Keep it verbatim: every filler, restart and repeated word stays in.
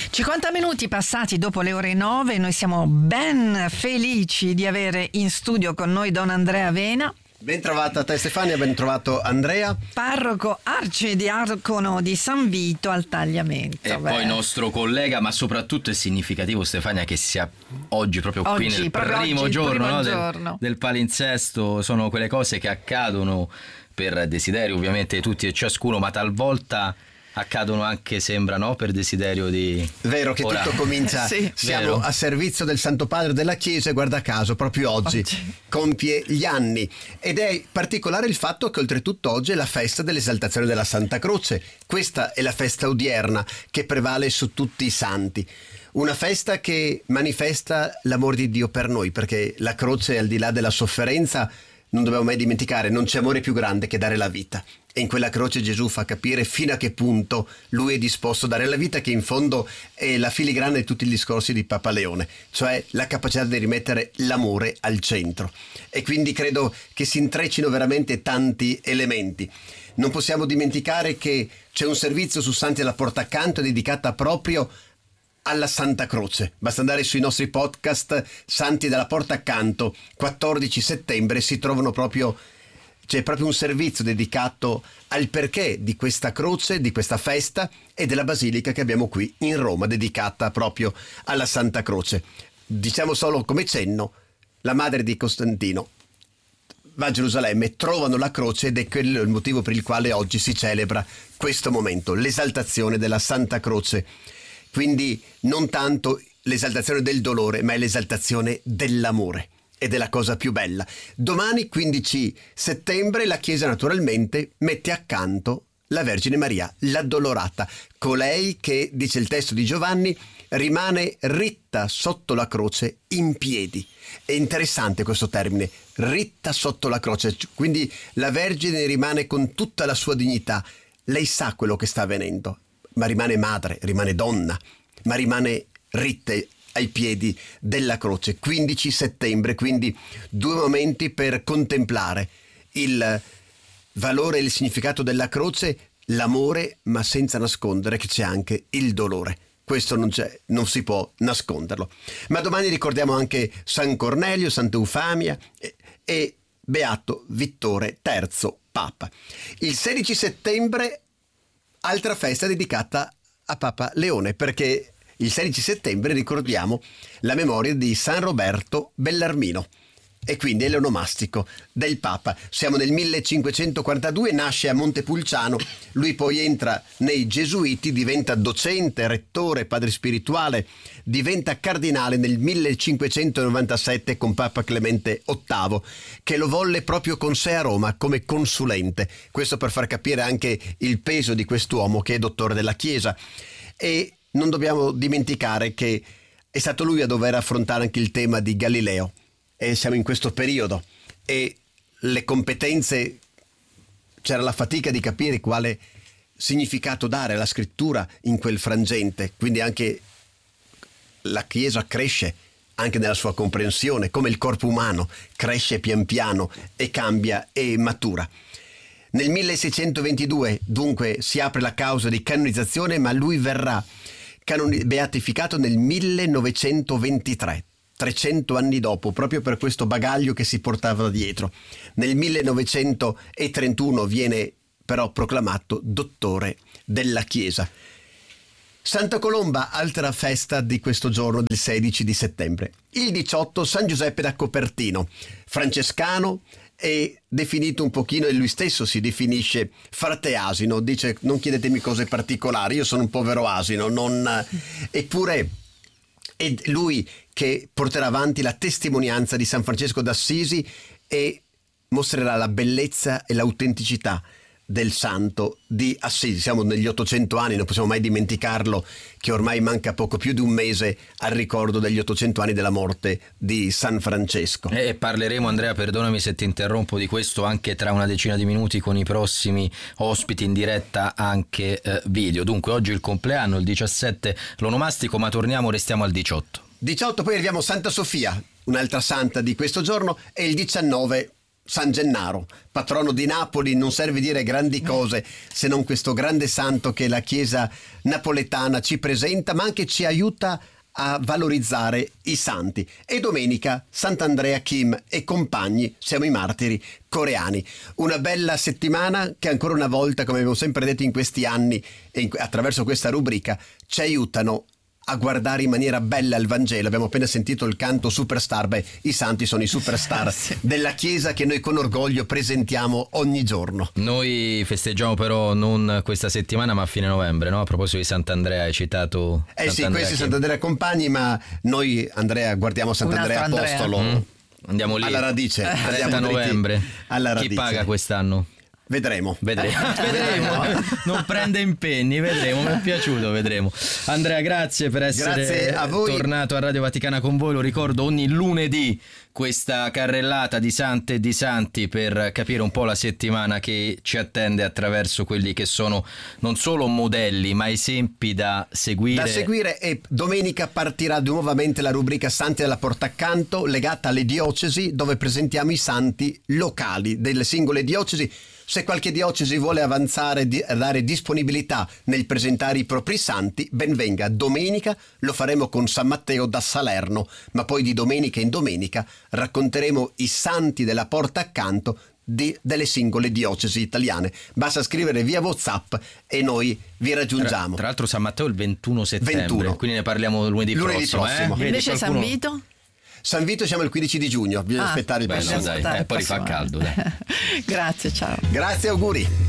cinquanta minuti passati dopo le ore nove, noi siamo ben felici di avere in studio con noi Don Andrea Vena. Ben trovata a te Stefania, ben trovato Andrea. Parroco arcidiacono di San Vito al Tagliamento. E Beh. poi nostro collega, ma soprattutto è significativo Stefania che sia oggi proprio Oggi, qui nel proprio primo oggi, giorno, primo no, giorno. Del, del palinsesto. Sono quelle cose che accadono per desiderio ovviamente di tutti e ciascuno, ma talvolta accadono anche, sembra, no? Per desiderio di... Vero che Ora. tutto comincia, Sì. siamo Vero. a servizio del Santo Padre della Chiesa e guarda caso proprio oggi, Oggi. compie gli anni, ed è particolare il fatto che oltretutto oggi è la festa dell'esaltazione della Santa Croce. Questa è la festa odierna che prevale su tutti i santi. Una festa che manifesta l'amore di Dio per noi, perché la croce, al di là della sofferenza, non dobbiamo mai dimenticare, non c'è amore più grande che dare la vita. E in quella croce Gesù fa capire fino a che punto lui è disposto a dare la vita, che in fondo è la filigrana di tutti gli discorsi di Papa Leone, cioè la capacità di rimettere l'amore al centro. E quindi credo che si intreccino veramente tanti elementi. Non possiamo dimenticare che c'è un servizio su Santi alla Porta Accanto dedicata proprio alla Santa Croce. Basta andare sui nostri podcast Santi della Porta Accanto, quattordici settembre, si trovano proprio, c'è proprio un servizio dedicato al perché di questa croce, di questa festa e della basilica che abbiamo qui in Roma, dedicata proprio alla Santa Croce. Diciamo solo come cenno, la madre di Costantino va a Gerusalemme, trovano la croce ed è quello il motivo per il quale oggi si celebra questo momento, l'esaltazione della Santa Croce. Quindi non tanto l'esaltazione del dolore, ma è l'esaltazione dell'amore. Ed è la cosa più bella. Domani, quindici settembre, la Chiesa naturalmente mette accanto la Vergine Maria, l'addolorata, colei che, dice il testo di Giovanni, rimane ritta sotto la croce in piedi. È interessante questo termine, ritta sotto la croce, quindi la Vergine rimane con tutta la sua dignità. Lei sa quello che sta avvenendo, ma rimane madre, rimane donna, ma rimane ritta ai piedi della croce. quindici settembre, quindi due momenti per contemplare il valore e il significato della croce, l'amore, ma senza nascondere che c'è anche il dolore. Questo non c'è, non si può nasconderlo. Ma domani ricordiamo anche San Cornelio, Santa Eufamia e, e Beato Vittore terzo Papa. Il sedici settembre, altra festa dedicata a Papa Leone, perché il sedici settembre ricordiamo la memoria di San Roberto Bellarmino e quindi è l'onomastico del Papa. Siamo nel millecinquecentoquarantadue, nasce a Montepulciano, lui poi entra nei Gesuiti, diventa docente, rettore, padre spirituale, diventa cardinale nel millecinquecentonovantasette con Papa Clemente ottavo, che lo volle proprio con sé a Roma come consulente. Questo per far capire anche il peso di quest'uomo che è dottore della Chiesa. E non dobbiamo dimenticare che è stato lui a dover affrontare anche il tema di Galileo. E siamo in questo periodo e le competenze, c'era la fatica di capire quale significato dare alla scrittura in quel frangente, quindi anche la Chiesa cresce anche nella sua comprensione, come il corpo umano cresce pian piano e cambia e matura. Nel milleseicentoventidue dunque si apre la causa di canonizzazione, ma lui verrà canoni- beatificato nel millenovecentoventitré. trecento anni dopo, proprio per questo bagaglio che si portava dietro. Nel millenovecentotrentuno viene però proclamato dottore della Chiesa. Santa Colomba, altra festa di questo giorno del sedici di settembre. Il diciotto San Giuseppe da Copertino, francescano, è definito un pochino, e lui stesso si definisce frate asino, dice non chiedetemi cose particolari, io sono un povero asino, non... eppure è lui che porterà avanti la testimonianza di San Francesco d'Assisi e mostrerà la bellezza e l'autenticità del santo di Assisi. Siamo negli ottocento anni, non possiamo mai dimenticarlo, che ormai manca poco più di un mese al ricordo degli ottocento anni della morte di San Francesco. E parleremo, Andrea, perdonami se ti interrompo, di questo anche tra una decina di minuti con i prossimi ospiti in diretta anche eh, video. Dunque oggi il compleanno, il diciassette l'onomastico, ma torniamo, restiamo al diciotto. diciotto poi arriviamo a Santa Sofia, un'altra santa di questo giorno, e il diciannove San Gennaro, patrono di Napoli. Non serve dire grandi cose se non questo grande santo che la Chiesa napoletana ci presenta, ma anche ci aiuta a valorizzare i santi. E domenica Sant'Andrea Kim e compagni, siamo i martiri coreani. Una bella settimana che ancora una volta, come abbiamo sempre detto in questi anni e in, attraverso questa rubrica, ci aiutano a guardare in maniera bella il Vangelo. Abbiamo appena sentito il canto Superstar. Beh, i santi sono i superstar sì. della Chiesa che noi con orgoglio presentiamo ogni giorno. Noi festeggiamo però non questa settimana ma a fine novembre, no? A proposito di Sant'Andrea, hai citato Eh Sant'Andrea sì, questi che... Sant'Andrea compagni, ma noi, Andrea, guardiamo Sant'Andrea Apostolo. Mm. Andiamo lì. Alla radice. trenta novembre. Alla radice. Chi paga quest'anno? Vedremo. Vedremo. vedremo. Non prende impegni, vedremo. Mi è piaciuto, vedremo. Andrea, grazie per essere grazie a voi. tornato a Radio Vaticana con voi. Lo ricordo, ogni lunedì questa carrellata di sante e di santi per capire un po' la settimana che ci attende attraverso quelli che sono non solo modelli ma esempi da seguire. Da seguire e domenica partirà nuovamente la rubrica Santi della Porta Accanto legata alle diocesi, dove presentiamo i santi locali delle singole diocesi. Se qualche diocesi vuole avanzare a dare disponibilità nel presentare i propri santi, ben venga. Domenica lo faremo con San Matteo da Salerno, ma poi di domenica in domenica racconteremo i santi della Porta Accanto di, delle singole diocesi italiane. Basta scrivere via WhatsApp e noi vi raggiungiamo. Tra, tra l'altro San Matteo è il ventuno settembre, ventuno. Quindi ne parliamo lunedì, lunedì prossimo. prossimo. Eh? Invece qualcuno... San Vito? San Vito siamo il quindici di giugno, bisogna ah, aspettare il bello, prossimo. dai. Eh, poi rifà caldo. Dai. Grazie, ciao. Grazie, auguri.